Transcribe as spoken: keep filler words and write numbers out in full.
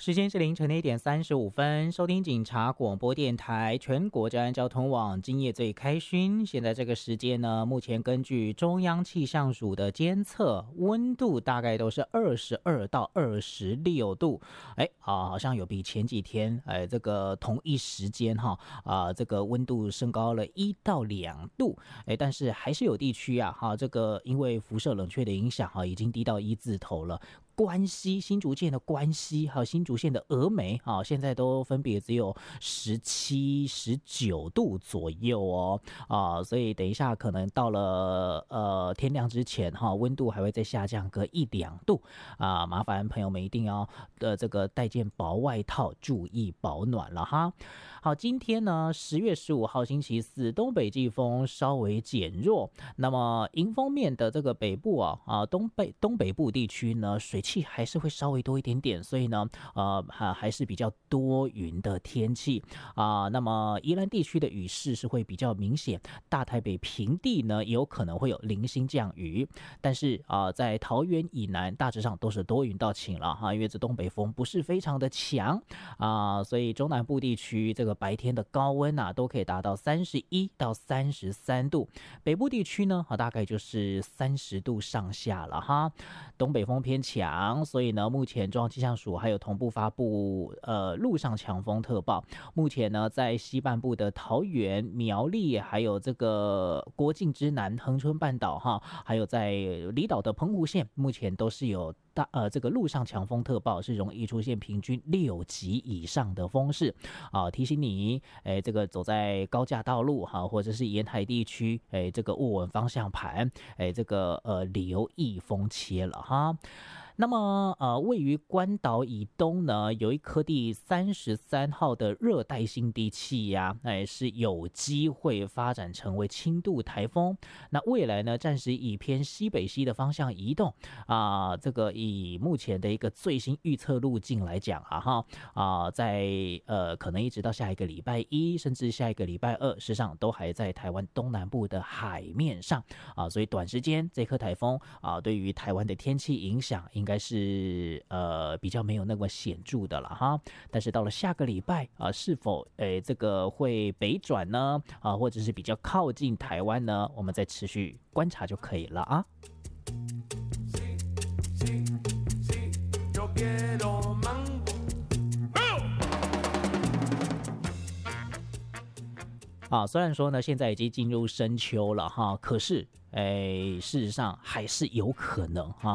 时间是凌晨的一点三十五分，收听警察广播电台全国治安交通网，今夜最开勋。现在这个时间呢，目前根据中央气象署的监测，温度大概都是二十二到二十六度。哎啊，好像有比前几天哎这个同一时间哈啊这个温度升高了一到两度。哎，但是还是有地区啊哈，这个因为辐射冷却的影响哈，已经低到一字头了。关西新竹县的关西还有新竹县的峨眉啊，现在都分别只有十七、十九度左右哦啊，所以等一下可能到了呃天亮之前哈，温度还会再下降个一两度啊，麻烦朋友们一定要呃这个带件薄外套，注意保暖了哈。好，今天呢十月十五号星期四，东北季风稍微减弱，那么迎风面的这个北部啊啊东北东北部地区呢水气还是会稍微多一点点，所以呢，呃，还还是比较多云的天气啊、呃。那么宜兰地区的雨势是会比较明显，大台北平地呢也有可能会有零星降雨，但是啊、呃，在桃园以南大致上都是多云到晴了哈，因为这东北风不是非常的强啊、呃，所以中南部地区这个白天的高温啊都可以达到三十一到三十三度，北部地区呢啊大概就是三十度上下了哈，东北风偏强。所以呢，目前中央气象署还有同步发布呃陆上强风特报。目前呢，在西半部的桃园、苗栗，还有这个国境之南恒春半岛哈，还有在离岛的澎湖县，目前都是有大呃这个陆上强风特报，是容易出现平均六级以上的风势啊，提醒你，哎，这个走在高架道路哈，或者是沿海地区，哎，这个握稳方向盘，哎，这个呃留意风切了哈。那么，呃，位于关岛以东呢，有一颗第三十三号的热带性低气压，哎，是有机会发展成为轻度台风。那未来呢，暂时以偏西北西的方向移动啊、呃。这个以目前的一个最新预测路径来讲啊，哈啊，在呃可能一直到下一个礼拜一，甚至下一个礼拜二，实际上都还在台湾东南部的海面上啊，所以短时间这颗台风啊，对于台湾的天气影响应该是呃比较没有那么显著的了哈，但是到了下个礼拜啊，是否诶这个会北转呢啊，或者是比较靠近台湾呢？我们再持续观察就可以了啊。啊，虽然说呢，现在已经进入深秋了哈，可是，哎，事实上还是有可能哈。